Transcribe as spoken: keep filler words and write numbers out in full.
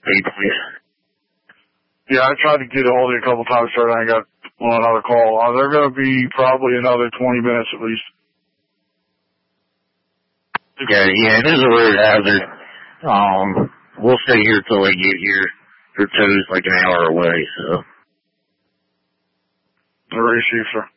eight points. Yeah, I tried to get a hold of you a couple times, sir, and I got on another call. Uh, they're going to be probably another twenty minutes at least. Okay, yeah, it is a road hazard. Um, we'll stay here till they get here. Your tow's like an hour away, so. All right, Chief, sir.